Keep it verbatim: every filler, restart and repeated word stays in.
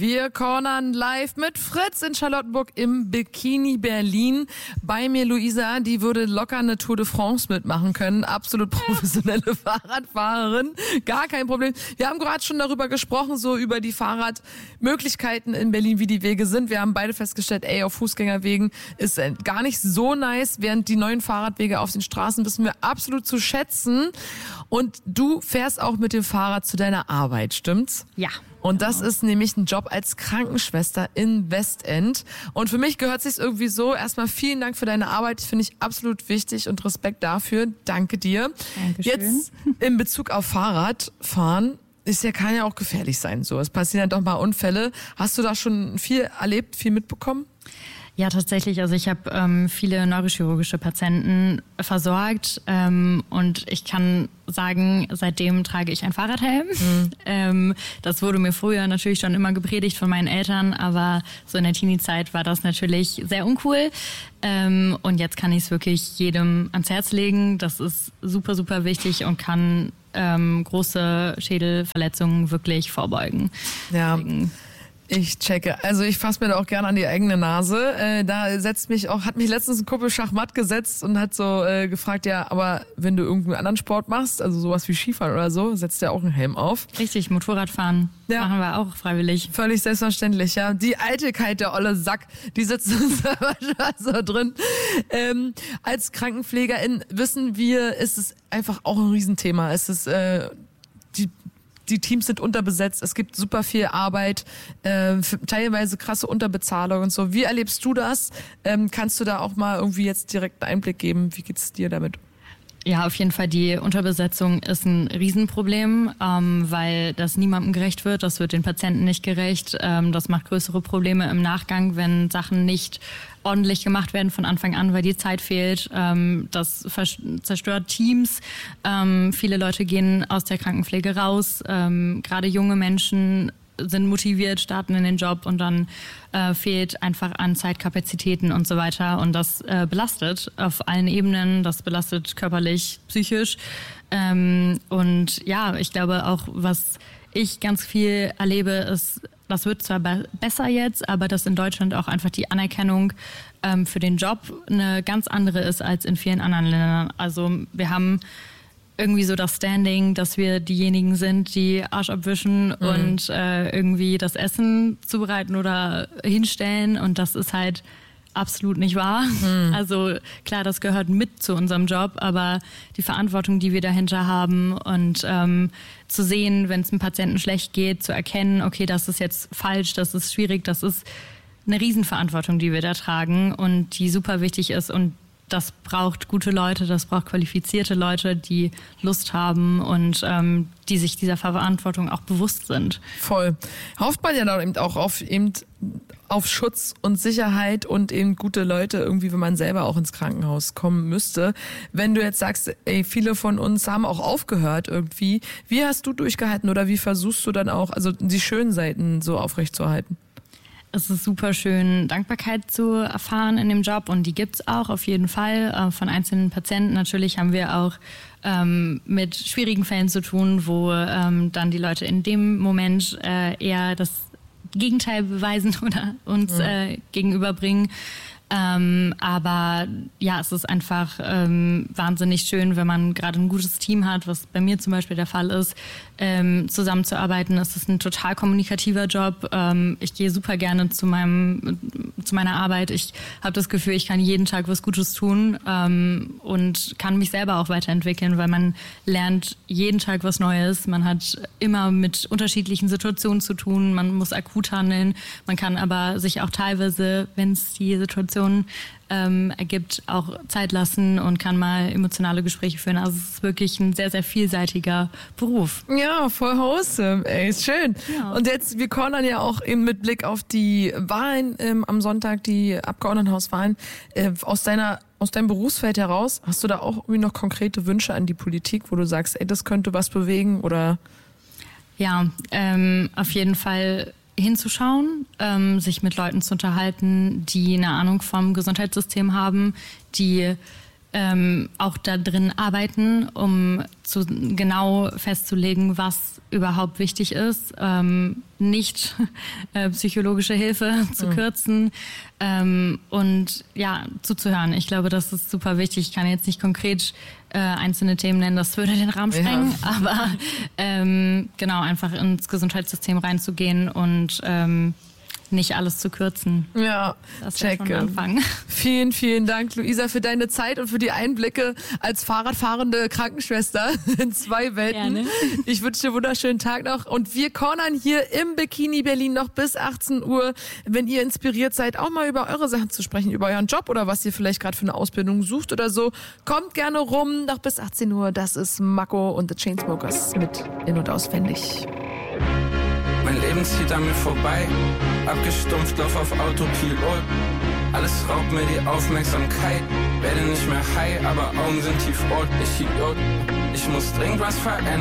Wir cornern live mit Fritz in Charlottenburg im Bikini Berlin. Bei mir Luisa, die würde locker eine Tour de France mitmachen können. Absolut professionelle Fahrradfahrerin. Gar kein Problem. Wir haben gerade schon darüber gesprochen, so über die Fahrradmöglichkeiten in Berlin, wie die Wege sind. Wir haben beide festgestellt, ey, auf Fußgängerwegen ist gar nicht so nice, während die neuen Fahrradwege auf den Straßen wissen wir absolut zu schätzen. Und du fährst auch mit dem Fahrrad zu deiner Arbeit, stimmt's? Ja. Und das ist nämlich ein Job als Krankenschwester in Westend. Und für mich gehört es sich irgendwie so. Erstmal vielen Dank für deine Arbeit. Das finde ich absolut wichtig und Respekt dafür. Danke dir. Dankeschön. Jetzt in Bezug auf Fahrradfahren. Ist ja, kann ja auch gefährlich sein, so. Es passieren ja doch mal Unfälle. Hast du da schon viel erlebt, viel mitbekommen? Ja, tatsächlich. Also ich habe ähm, viele neurochirurgische Patienten versorgt ähm, und ich kann sagen, seitdem trage ich einen Fahrradhelm. Mhm. Ähm, das wurde mir früher natürlich schon immer gepredigt von meinen Eltern, aber so in der Teenie-Zeit war das natürlich sehr uncool. Ähm, und jetzt kann ich es wirklich jedem ans Herz legen. Das ist super, super wichtig und kann ähm, große Schädelverletzungen wirklich vorbeugen. Ja. Deswegen Ich checke. Also ich fasse mir da auch gerne an die eigene Nase. Äh, da setzt mich auch, hat mich letztens ein Kumpel Schachmatt gesetzt und hat so äh, gefragt, ja, aber wenn du irgendeinen anderen Sport machst, also sowas wie Skifahren oder so, setzt der auch einen Helm auf. Richtig, Motorradfahren ja. machen wir auch freiwillig. Völlig selbstverständlich, ja. Die Eitelkeit, der olle Sack, die sitzt uns aber schon so drin. Ähm, als Krankenpflegerin wissen wir, ist es einfach auch ein Riesenthema. Es ist äh, die Die Teams sind unterbesetzt, es gibt super viel Arbeit, äh, teilweise krasse Unterbezahlung und so. Wie erlebst du das? Ähm, kannst du da auch mal irgendwie jetzt direkt einen Einblick geben? Wie geht's dir damit? Ja, auf jeden Fall. Die Unterbesetzung ist ein Riesenproblem, ähm, weil das niemandem gerecht wird. Das wird den Patienten nicht gerecht. Ähm, das macht größere Probleme im Nachgang, wenn Sachen nicht ordentlich gemacht werden von Anfang an, weil die Zeit fehlt. Ähm, das zerstört Teams. Ähm, viele Leute gehen aus der Krankenpflege raus. Ähm, gerade junge Menschen sind motiviert, starten in den Job und dann äh, fehlt einfach an Zeitkapazitäten und so weiter. Und das äh, belastet auf allen Ebenen. Das belastet körperlich, psychisch. Ähm, und ja, ich glaube auch, was ich ganz viel erlebe, ist, das wird zwar be- besser jetzt, aber dass in Deutschland auch einfach die Anerkennung ähm, für den Job eine ganz andere ist als in vielen anderen Ländern. Also wir haben irgendwie so das Standing, dass wir diejenigen sind, die Arsch abwischen mhm. und äh, irgendwie das Essen zubereiten oder hinstellen. Und das ist halt absolut nicht wahr. Mhm. Also klar, das gehört mit zu unserem Job, aber die Verantwortung, die wir dahinter haben und ähm, zu sehen, wenn es einem Patienten schlecht geht, zu erkennen, okay, das ist jetzt falsch, das ist schwierig, das ist eine Riesenverantwortung, die wir da tragen und die super wichtig ist und das braucht gute Leute, das braucht qualifizierte Leute, die Lust haben und ähm, die sich dieser Verantwortung auch bewusst sind. Voll. Hofft man ja dann eben auch auf, eben auf Schutz und Sicherheit und eben gute Leute irgendwie, wenn man selber auch ins Krankenhaus kommen müsste. Wenn du jetzt sagst, ey, viele von uns haben auch aufgehört irgendwie, wie hast du durchgehalten oder wie versuchst du dann auch, also die schönen Seiten so aufrechtzuerhalten? Es ist super schön, Dankbarkeit zu erfahren in dem Job und die gibt's auch auf jeden Fall äh, von einzelnen Patienten. Natürlich haben wir auch ähm, mit schwierigen Fällen zu tun, wo ähm, dann die Leute in dem Moment äh, eher das Gegenteil beweisen oder uns ja. äh, gegenüberbringen. Ähm, aber ja, es ist einfach ähm, wahnsinnig schön, wenn man gerade ein gutes Team hat, was bei mir zum Beispiel der Fall ist, ähm, zusammenzuarbeiten. Es ist ein total kommunikativer Job. Ähm, ich gehe super gerne zu meinem, zu meiner Arbeit. Ich habe das Gefühl, ich kann jeden Tag was Gutes tun ähm, und kann mich selber auch weiterentwickeln, weil man lernt jeden Tag was Neues. Man hat immer mit unterschiedlichen Situationen zu tun. Man muss akut handeln. Man kann aber sich auch teilweise, wenn es die Situation ähm, ergibt, auch Zeit lassen und kann mal emotionale Gespräche führen. Also es ist wirklich ein sehr, sehr vielseitiger Beruf. Ja, voll wholesome, ey, ist schön. Ja. Und jetzt, wir cornern ja auch eben mit Blick auf die Wahlen ähm, am Sonntag, die Abgeordnetenhauswahlen. Äh, aus deiner aus deinem Berufsfeld heraus, hast du da auch irgendwie noch konkrete Wünsche an die Politik, wo du sagst, ey, das könnte was bewegen oder? Ja, ähm, auf jeden Fall hinzuschauen, ähm, sich mit Leuten zu unterhalten, die eine Ahnung vom Gesundheitssystem haben, die ähm, auch da drin arbeiten, um zu genau festzulegen, was überhaupt wichtig ist, ähm, nicht äh, psychologische Hilfe zu mhm. kürzen ähm, und ja, zuzuhören. Ich glaube, das ist super wichtig. Ich kann jetzt nicht konkret äh, einzelne Themen nennen, das würde den Rahmen sprengen, ja. aber ähm, genau, einfach ins Gesundheitssystem reinzugehen und ähm, nicht alles zu kürzen. Ja, das check. Anfang. Vielen, vielen Dank, Luisa, für deine Zeit und für die Einblicke als Fahrradfahrende Krankenschwester in zwei Welten. Gerne. Ich wünsche dir einen wunderschönen Tag noch und wir cornern hier im Bikini Berlin noch bis achtzehn Uhr. Wenn ihr inspiriert seid, auch mal über eure Sachen zu sprechen, über euren Job oder was ihr vielleicht gerade für eine Ausbildung sucht oder so, kommt gerne rum, noch bis achtzehn Uhr. Das ist Mako und The Chainsmokers mit In- und Auswendig. Mein Leben zieht an mir vorbei, abgestumpft, lauf auf Autopilot. Alles raubt mir die Aufmerksamkeit, werde nicht mehr high, aber Augen sind tiefrot. Ich Idiot, ich muss dringend was verändern.